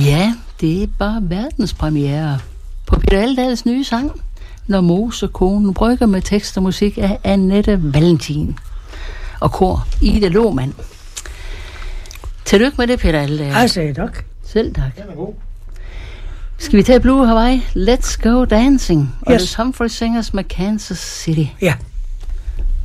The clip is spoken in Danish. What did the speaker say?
Ja, det er bare verdenspremiere på Peter Aldals nye sang, Når Mosekonen brygger, med tekst og musik af Annette Valentin og kor Ida Lohmann. Tillykke med det, Peter Aldal. Jeg sagde tak. Selv tak. Skal vi tage Blue Hawaii? Let's Go Dancing. Og Yes. The Humphrey Singers med Kansas City. Ja.